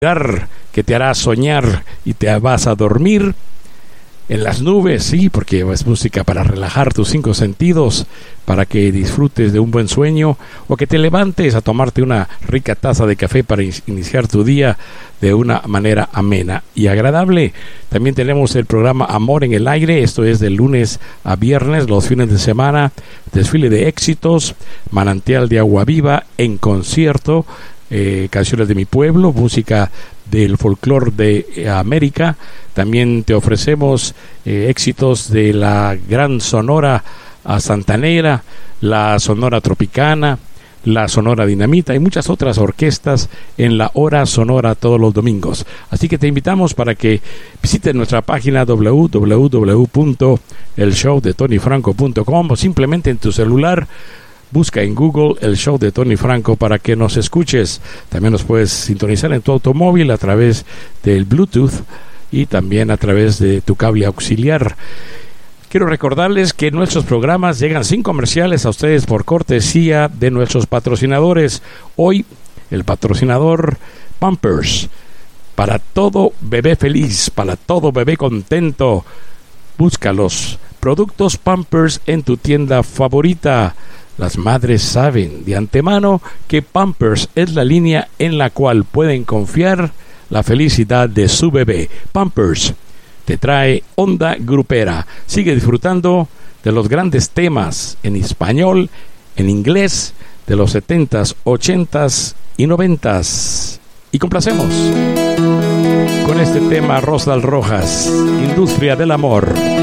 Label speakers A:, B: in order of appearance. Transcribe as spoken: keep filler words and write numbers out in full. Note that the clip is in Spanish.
A: que te hará soñar y te vas a dormir en las nubes, sí, porque es música para relajar tus cinco sentidos, para que disfrutes de un buen sueño o que te levantes a tomarte una rica taza de café para iniciar tu día de una manera amena y agradable. También tenemos el programa Amor en el Aire, esto es de lunes a viernes, los fines de semana, desfile de éxitos, manantial de agua viva en concierto, Eh, canciones de mi pueblo, música del folclore de América. También te ofrecemos eh, éxitos de la gran Sonora a Santanera, la Sonora Tropicana, la Sonora Dinamita y muchas otras orquestas en la Hora Sonora todos los domingos. Así que te invitamos para que visites nuestra página doble u doble u doble u punto el show de tony franco punto com o simplemente en tu celular busca en Google el show de Tony Franco para que nos escuches. También nos puedes sintonizar en tu automóvil a través del Bluetooth y también a través de tu cable auxiliar. Quiero recordarles que nuestros programas llegan sin comerciales a ustedes por cortesía de nuestros patrocinadores. Hoy, el patrocinador Pampers. Para todo bebé feliz, para todo bebé contento. Busca los productos Pampers en tu tienda favorita. Las madres saben de antemano que Pampers es la línea en la cual pueden confiar la felicidad de su bebé. Pampers te trae onda grupera. Sigue disfrutando de los grandes temas en español, en inglés, de los setentas, ochentas y noventas. Y complacemos con este tema Rosal Rojas, Industria del Amor.